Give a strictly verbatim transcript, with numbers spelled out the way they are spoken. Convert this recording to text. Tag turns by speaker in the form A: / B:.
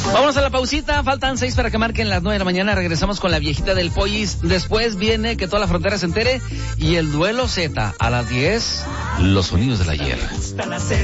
A: Vámonos a la pausita, faltan seis para que marquen las nueve de la mañana, regresamos con la viejita del Pollis, después viene que toda la frontera se entere y el duelo Z a las diez, los sonidos del ayer.